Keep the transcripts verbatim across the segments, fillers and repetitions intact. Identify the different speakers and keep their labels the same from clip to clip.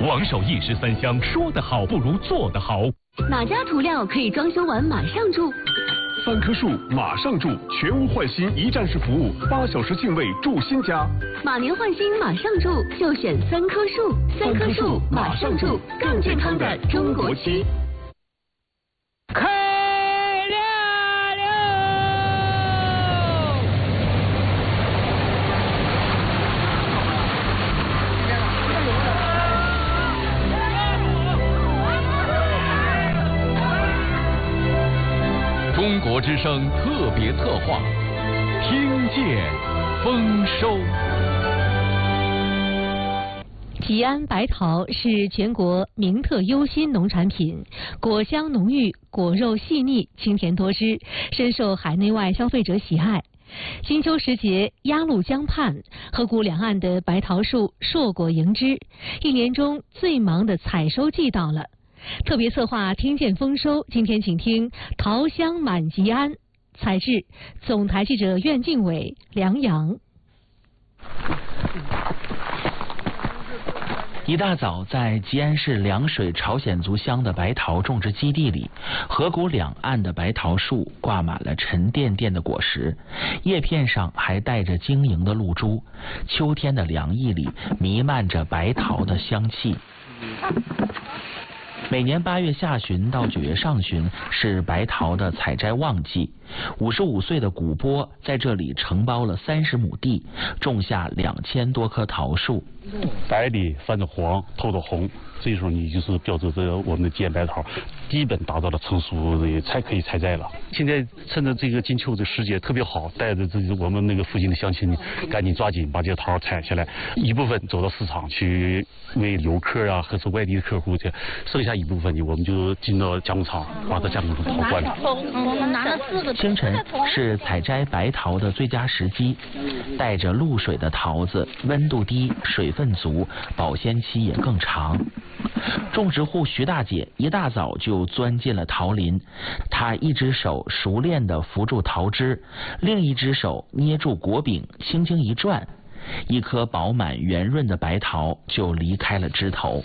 Speaker 1: 王守一石三香，说得好不如做得好。
Speaker 2: 哪家涂料可以装修完马上住？
Speaker 3: 三棵树马上住，全屋换新一站式服务，八小时净位住新家。
Speaker 2: 马年换新马上住，就选三棵树。三棵树马上住，更健康的中国区。
Speaker 4: 开亮了！
Speaker 1: 中国之声特别策划，听见丰收。
Speaker 5: 吉安白桃是全国名特优新农产品，果香浓郁，果肉细腻，清甜多汁，深受海内外消费者喜爱。金秋时节，鸭绿江畔，河谷两岸的白桃树硕果迎之，一年中最忙的采收季到了。特别策划听见丰收，今天请听桃香满吉安，采制总台记者苑敬伟、梁阳。
Speaker 6: 一大早，在吉安市凉水朝鲜族乡的白桃种植基地里，河谷两岸的白桃树挂满了沉甸甸的果实，叶片上还带着晶莹的露珠。秋天的凉意里，弥漫着白桃的香气。每年八月下旬到九月上旬是白桃的采摘旺季。五十五岁的古波在这里承包了三十亩地，种下两千多棵桃树。
Speaker 7: 白里泛着黄，透着红，这时候你就是标志着我们的吉安白桃基本达到了成熟的才可以采摘了。现在趁着这个金秋的时节特别好，带着这我们那个附近的乡亲赶紧抓紧把这个桃采下来，一部分走到市场去为游客啊或是外地的客户去，剩下一部分呢我们就进到加工厂把它加工成桃罐头。
Speaker 4: 我们拿了四个。
Speaker 6: 清晨是采摘白桃的最佳时机，带着露水的桃子温度低，水分足，保鲜期也更长。种植户徐大姐一大早就钻进了桃林，她一只手熟练地扶住桃枝，另一只手捏住果柄，轻轻一转，一颗饱满圆润的白桃就离开了枝头。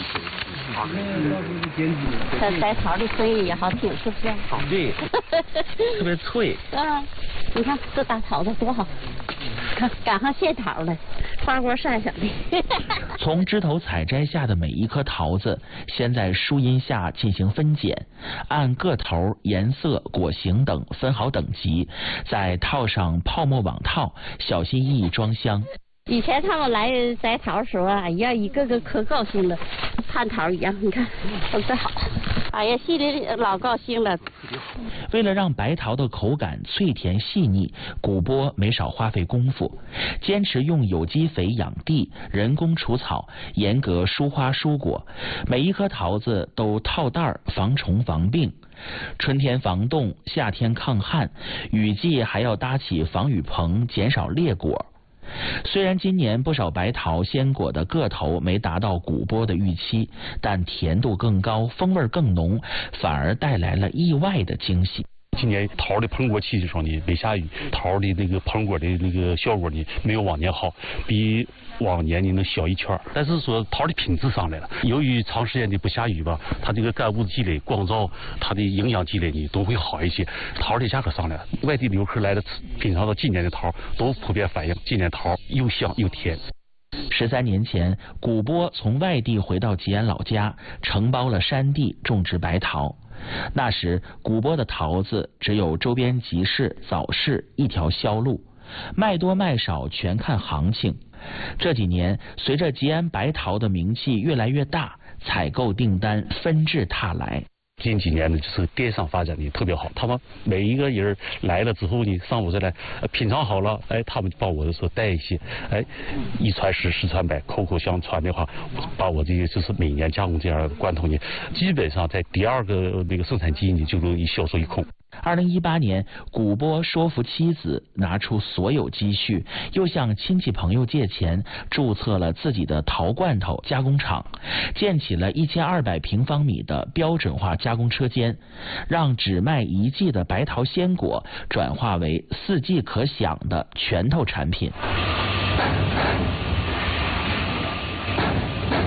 Speaker 4: 这白桃的声音也好听，是不是？
Speaker 6: 对，特别脆。
Speaker 4: 啊，你看这大桃子多好，看赶上谢桃了，花果闪闪的。
Speaker 6: 从枝头采摘下的每一颗桃子，先在树荫下进行分拣，按个头、颜色、果形等分好等级，再套上泡沫网套，小心翼翼装箱。
Speaker 4: 以前他们来摘桃的时候，哎呀，一个个可高兴了，蟠桃一样，你看种得好，哎呀，心里老高兴了。
Speaker 6: 为了让白桃的口感脆甜细腻，古波没少花费功夫，坚持用有机肥养地，人工除草，严格疏花疏果，每一颗桃子都套袋儿防虫防病。春天防冻，夏天抗旱，雨季还要搭起防雨棚，减少裂果。虽然今年不少白桃鲜果的个头没达到古波的预期，但甜度更高，风味更浓，反而带来了意外的惊喜。
Speaker 7: 今年桃的膨果期的时候呢，没下雨，桃的那个膨果的那个效果呢，没有往年好，比往年呢能小一圈。但是说桃的品质上来了，由于长时间的不下雨吧，它这个干物积累、光照，它的营养积累呢都会好一些。桃的价格上来了，外地的游客来的品尝到今年的桃，都普遍反映今年桃又香又甜。
Speaker 6: 十三年前，古波从外地回到吉安老家，承包了山地种植白桃。那时古波的桃子只有周边集市、早市一条销路，卖多卖少全看行情。这几年随着吉安白桃的名气越来越大，采购订单纷至沓来。
Speaker 7: 近几年呢，就是电商发展的特别好，他们每一个人来了之后呢，上午再来品尝好了，哎，他们帮我说带一些，哎，一传十，十传百，口口相传的话，把我这个就是每年加工这样的罐头呢，基本上在第二个那个生产季呢就容易销售一空。
Speaker 6: 二零一八年，古波说服妻子拿出所有积蓄，又向亲戚朋友借钱，注册了自己的桃罐头加工厂，建起了一千二百平方米的标准化加工车间，让只卖一季的白桃鲜果转化为四季可享的拳头产品。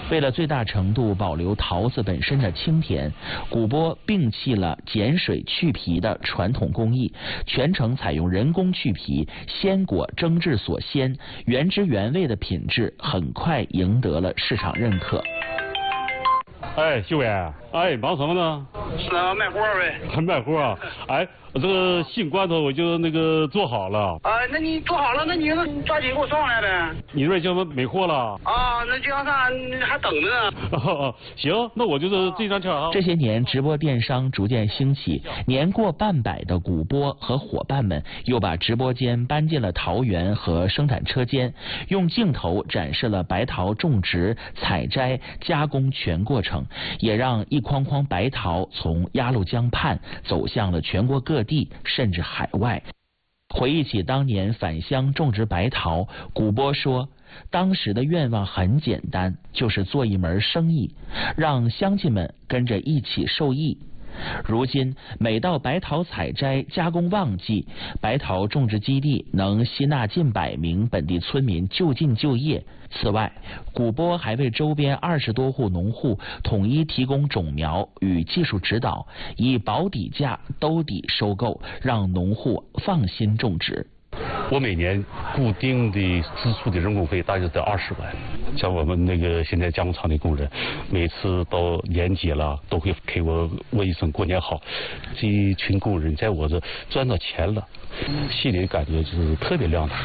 Speaker 6: 为了最大程度保留桃子本身的清甜，古波摒弃了碱水去皮的传统工艺，全程采用人工去皮，鲜果蒸制所鲜，原汁原味的品质很快赢得了市场认可。
Speaker 7: 哎，秀伟，哎，忙什么呢？
Speaker 8: 是啊，卖货呗。
Speaker 7: 卖货啊？哎，我这个杏罐头我就那个做好了。
Speaker 8: 啊，那你做好了，那你抓紧给我送来呗。
Speaker 7: 你那边就没货了？
Speaker 8: 啊，那经销商还等着呢。
Speaker 7: 哦，行，那我就是这张券啊。
Speaker 6: 这些年，直播电商逐渐兴起，年过半百的古波和伙伴们又把直播间搬进了桃园和生产车间，用镜头展示了白桃种植、采摘、加工全过程，也让一筐筐白桃从鸭绿江畔走向了全国各地，甚至海外。回忆起当年返乡种植白桃，古波说，当时的愿望很简单，就是做一门生意，让乡亲们跟着一起受益。如今每到白桃采摘加工旺季，白桃种植基地能吸纳近百名本地村民就近就业。此外，古波还为周边二十多户农户统一提供种苗与技术指导，以保底价兜底收购，让农户放心种植。
Speaker 7: 我每年固定的支出的人工费大约在二十万，像我们那个现在加工厂的工人，每次到年节了都会给我问一声过年好。这一群工人在我这赚到钱了，心里感觉就是特别亮堂。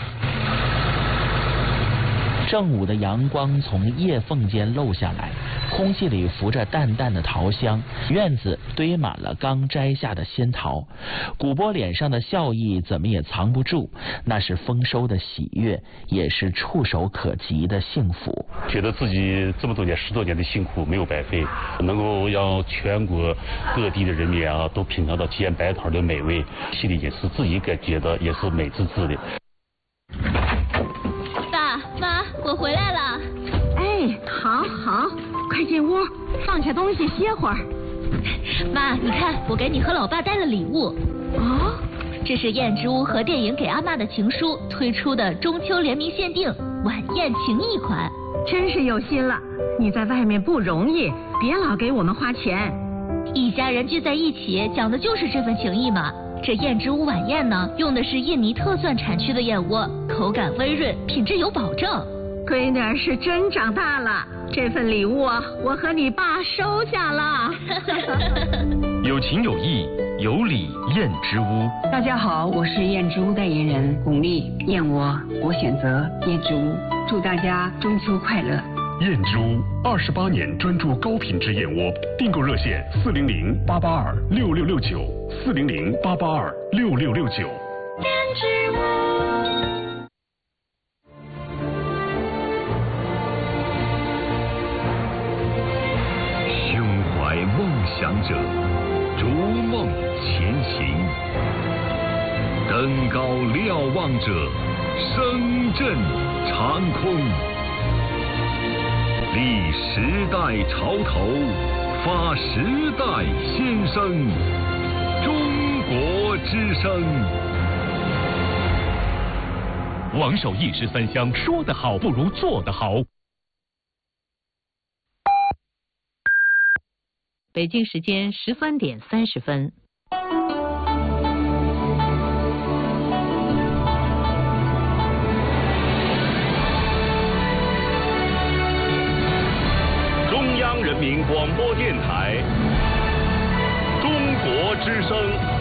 Speaker 6: 正午的阳光从叶缝间漏下来，空气里浮着淡淡的桃香，院子堆满了刚摘下的鲜桃。古波脸上的笑意怎么也藏不住，那是丰收的喜悦，也是触手可及的幸福。
Speaker 7: 觉得自己这么多年十多年的辛苦没有白费，能够让全国各地的人民啊都品尝到煎白桃的美味，心里也是自己感觉到也是美滋滋的。
Speaker 2: 爸妈，我回来了。
Speaker 9: 哎，好好，快进屋，放下东西歇会儿。
Speaker 2: 妈，你看，我给你和老爸带了礼物。
Speaker 9: 哦，
Speaker 2: 这是燕之屋和电影给阿嬷的情书推出的中秋联名限定晚宴情谊款。
Speaker 9: 真是有心了，你在外面不容易，别老给我们花钱。
Speaker 2: 一家人聚在一起，讲的就是这份情谊嘛。这燕之屋晚宴呢，用的是印尼特蒜产区的燕窝，口感温润，品质有保证。
Speaker 9: 闺女儿是真长大了，这份礼物啊，我和你爸收下了。
Speaker 3: 有情有义，有礼燕之屋。
Speaker 10: 大家好，我是燕之屋代言人巩俐，燕窝我选择燕之屋，祝大家中秋快乐。
Speaker 3: 燕之屋二十八年专注高品质燕窝，订购热线四零零八八二六六六九四零零八八二六六六九。
Speaker 2: 燕之屋。
Speaker 1: 胸怀梦想者，逐梦前行；登高瞭望者，声震长空。立时代潮头，发时代先声，中国之声。
Speaker 3: 王守义十三香，说得好不如做得好。
Speaker 5: 北京时间十三点三十分。
Speaker 3: 中央人民广播电台，中国之声。